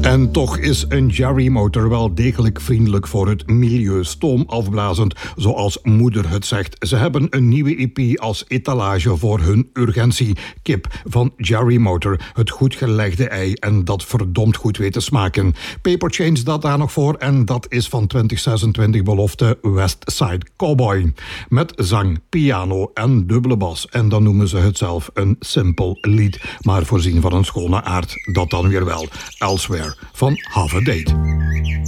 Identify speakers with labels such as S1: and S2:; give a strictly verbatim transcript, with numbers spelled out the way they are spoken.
S1: En toch is een Jerry Motor wel degelijk vriendelijk voor het milieu, stoomafblazend, zoals moeder het zegt. Ze hebben een nieuwe E P als etalage voor hun urgentie. Kip van Jerry Motor, het goed gelegde ei en dat verdomd goed weet te smaken. Paper Chain staat daar nog voor en dat is van twintig zesentwintig belofte West Side Cowboy. Met zang, piano en dubbele bas. En dan noemen ze het zelf een simpel lied, maar voorzien van een schone aard. Dat dan weer wel. Elsewhere van Have a Date.